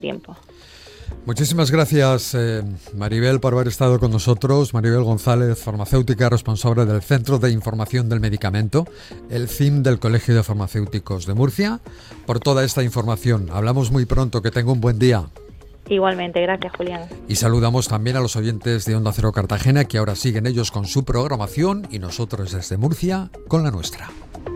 tiempo. Muchísimas gracias, Maribel, por haber estado con nosotros. Maribel González, farmacéutica responsable del Centro de Información del Medicamento, el CIM del Colegio de Farmacéuticos de Murcia, por toda esta información. Hablamos muy pronto, que tenga un buen día. Igualmente, gracias, Julián. Y saludamos también a los oyentes de Onda Cero Cartagena, que ahora siguen ellos con su programación y nosotros desde Murcia con la nuestra.